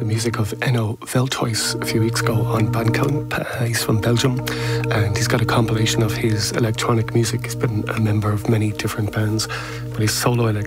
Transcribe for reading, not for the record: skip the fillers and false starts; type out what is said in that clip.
the music of Enno Veldhuis a few weeks ago on Bandcamp. He's from Belgium and he's got a compilation of his electronic music. He's been a member of many different bands, but his solo